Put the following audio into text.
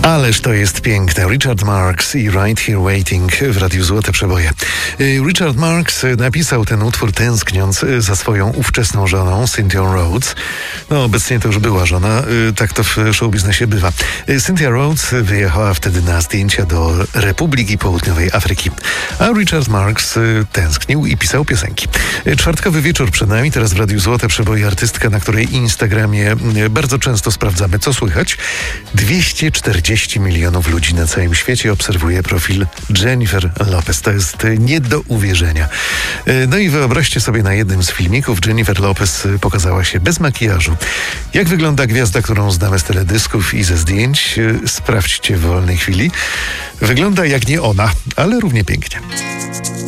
Ależ to jest piękne. Richard Marx i Right Here Waiting w Radiu Złote Przeboje. Richard Marx napisał ten utwór tęskniąc za swoją ówczesną żoną, Cynthia Rhodes. No, obecnie to już była żona, tak to w showbiznesie bywa. Cynthia Rhodes wyjechała wtedy na zdjęcia do Republiki Południowej Afryki, a Richard Marx tęsknił i pisał piosenki. Czwartkowy wieczór przed nami, teraz w Radiu Złote Przeboje artystka, na której Instagramie bardzo często sprawdzamy, co słychać. 240 milionów ludzi na całym świecie obserwuje profil Jennifer Lopez. To jest nie do uwierzenia. No i wyobraźcie sobie, na jednym z filmików Jennifer Lopez pokazała się bez makijażu. Jak wygląda gwiazda, którą znamy z teledysków i ze zdjęć? Sprawdźcie w wolnej chwili. Wygląda jak nie ona, ale równie pięknie.